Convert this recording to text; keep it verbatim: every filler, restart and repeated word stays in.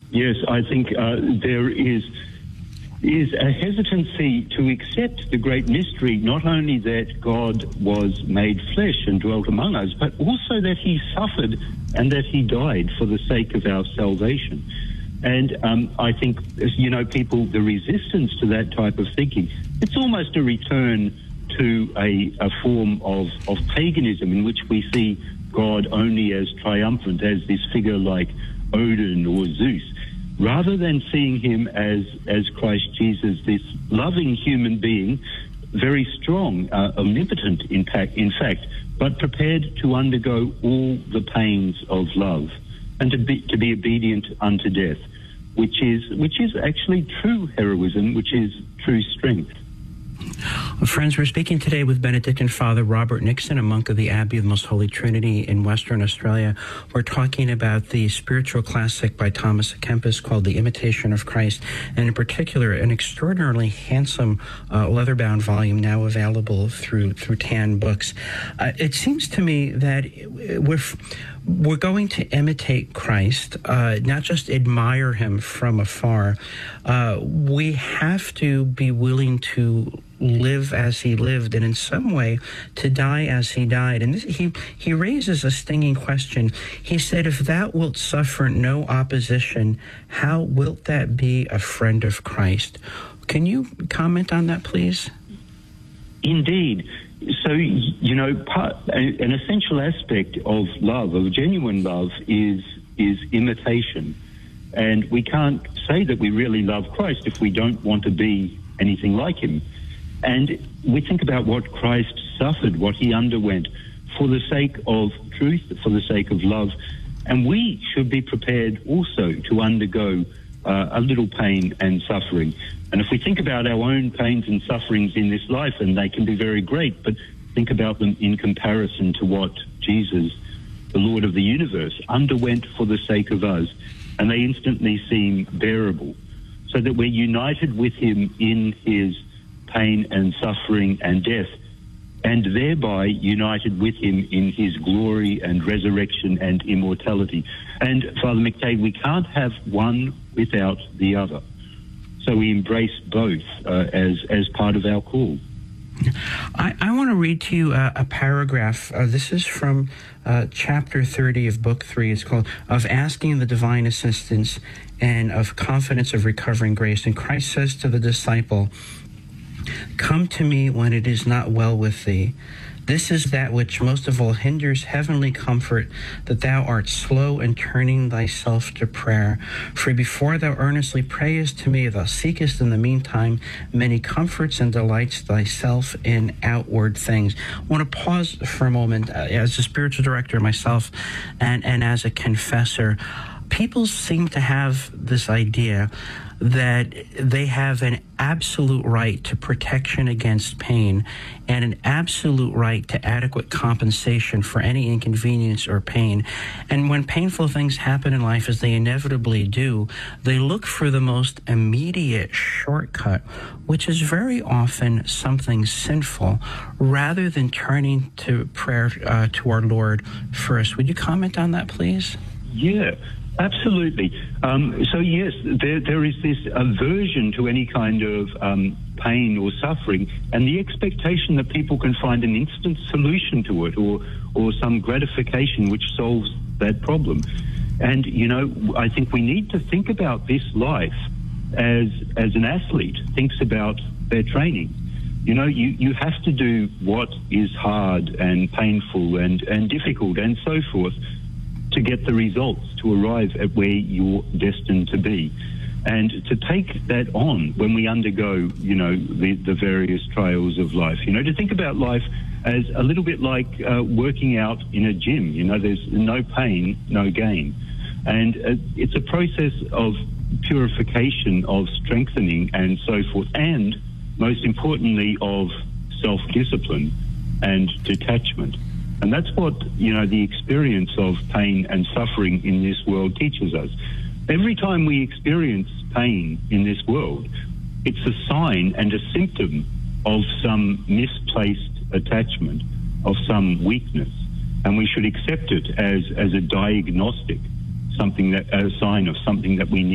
Yes, I think uh, there is is a hesitancy to accept the great mystery, not only that God was made flesh and dwelt among us, but also that he suffered and that he died for the sake of our salvation. And um, I think, you know, people, the resistance to that type of thinking, it's almost a return to a, a form of, of paganism in which we see God only as triumphant, as this figure like Odin or Zeus, rather than seeing him as, as Christ Jesus, this loving human being, very strong, uh, omnipotent in, fact, in fact, but prepared to undergo all the pains of love and to be, to be obedient unto death, which is, which is actually true heroism, which is true strength. Well, friends, we're speaking today with Benedictine Father Robert Nixon, a monk of the Abbey of the Most Holy Trinity in Western Australia. We're talking about the spiritual classic by Thomas à Kempis called The Imitation of Christ, and in particular, an extraordinarily handsome uh, leather-bound volume now available through through Tan Books. Uh, it seems to me that we're we're going to imitate Christ, uh, not just admire him from afar. Uh, we have to be willing to live as he lived, and in some way to die as he died. And this, he he raises a stinging question. He said, if thou wilt suffer no opposition, how wilt that be a friend of Christ? Can you comment on that, please? Indeed. So, you know, part, an essential aspect of love, of genuine love, is is imitation. And we can't say that we really love Christ if we don't want to be anything like him. And we think about what Christ suffered, what he underwent for the sake of truth, for the sake of love. And we should be prepared also to undergo uh, a little pain and suffering. And if we think about our own pains and sufferings in this life, and they can be very great, but think about them in comparison to what Jesus, the Lord of the universe, underwent for the sake of us, and they instantly seem bearable, so that we're united with him in his pain and suffering and death, and thereby united with him in his glory and resurrection and immortality. And Father McTagg, we can't have one without the other. So we embrace both uh, as, as part of our call. I, I want to read to you a, a paragraph. Uh, this is from uh, chapter thirty of book three. It's called Of Asking the Divine Assistance and of Confidence of Recovering Grace. And Christ says to the disciple, come to me when it is not well with thee. This is that which most of all hinders heavenly comfort, that thou art slow in turning thyself to prayer. For before thou earnestly prayest to me, thou seekest in the meantime many comforts and delights thyself in outward things. I want to pause for a moment. Uh, as a spiritual director myself and, and as a confessor, people seem to have this idea that they have an absolute right to protection against pain and an absolute right to adequate compensation for any inconvenience or pain. And when painful things happen in life, as they inevitably do, they look for the most immediate shortcut, which is very often something sinful, rather than turning to prayer uh, to our Lord first. Would you comment on that, please? Yeah. Absolutely. Um, so, yes, there, there is this aversion to any kind of um, pain or suffering, and the expectation that people can find an instant solution to it, or, or some gratification which solves that problem. And, you know, I think we need to think about this life as, as an athlete thinks about their training. You know, you, you have to do what is hard and painful and, and difficult and so forth to get the results, to arrive at where you're destined to be. And to take that on when we undergo, you know, the, the various trials of life. You know, to think about life as a little bit like uh, working out in a gym. You know, there's no pain, no gain. And uh, it's a process of purification, of strengthening and so forth, and most importantly of self-discipline and detachment. And that's what, you know, the experience of pain and suffering in this world teaches us. Every time we experience pain in this world, it's a sign and a symptom of some misplaced attachment, of some weakness. And we should accept it as, as a diagnostic, something that, a sign of something that we need.